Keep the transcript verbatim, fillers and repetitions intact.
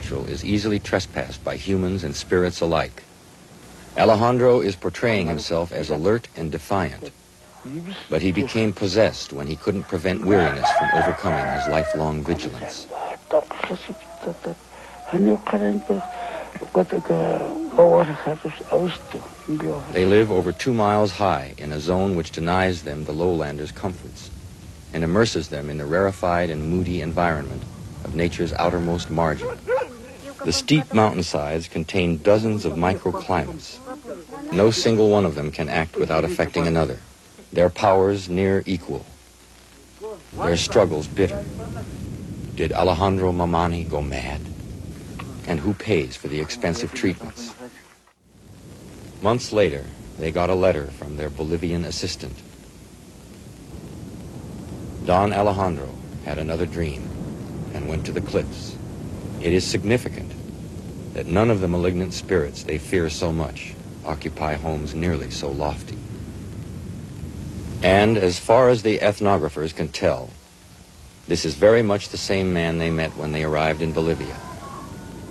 supernatural is easily trespassed by humans and spirits alike. Alejandro is portraying himself as alert and defiant, but he became possessed when he couldn't prevent weariness from overcoming his lifelong vigilance. They live over two miles high in a zone which denies them the lowlanders' comforts and immerses them in the rarefied and moody environment of nature's outermost margin. The steep mountainsides contain dozens of microclimates. No single one of them can act without affecting another. Their powers near equal. Their struggles bitter. Did Alejandro Mamani go mad? And who pays for the expensive treatments? Months later, they got a letter from their Bolivian assistant. Don Alejandro had another dream and went to the cliffs. It is significant that none of the malignant spirits they fear so much occupy homes nearly so lofty. And as far as the ethnographers can tell, this is very much the same man they met when they arrived in Bolivia.